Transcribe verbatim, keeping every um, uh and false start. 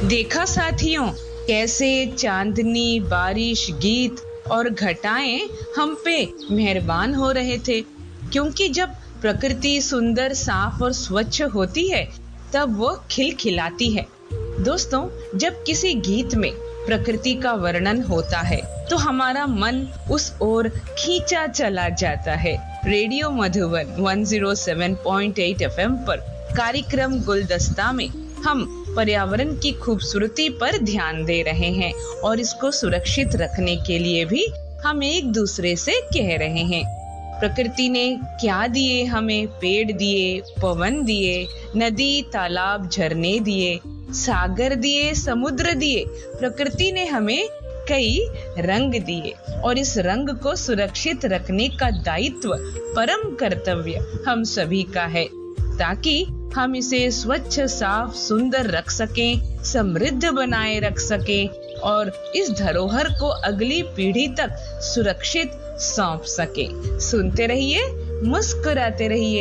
देखा साथियों, कैसे चांदनी, बारिश, गीत और घटाएं हम पे मेहरबान हो रहे थे, क्योंकि जब प्रकृति सुंदर, साफ और स्वच्छ होती है तब वो खिलखिलाती है। दोस्तों, जब किसी गीत में प्रकृति का वर्णन होता है तो हमारा मन उस ओर खींचा चला जाता है। रेडियो मधुबन एक सौ सात पॉइंट आठ एफएम पर कार्यक्रम गुलदस्ता में हम पर्यावरण की खूबसूरती पर ध्यान दे रहे हैं और इसको सुरक्षित रखने के लिए भी हम एक दूसरे से कह रहे हैं। प्रकृति ने क्या दिए हमें? पेड़ दिए, पवन दिए, नदी, तालाब, झरने दिए, सागर दिए, समुद्र दिए। प्रकृति ने हमें कई रंग दिए और इस रंग को सुरक्षित रखने का दायित्व, परम कर्तव्य हम सभी का है, ताकि हम इसे स्वच्छ, साफ, सुंदर रख सकें, समृद्ध बनाए रख सकें और इस धरोहर को अगली पीढ़ी तक सुरक्षित सौंप सकें। सुनते रहिए, मुस्कुराते रहिए।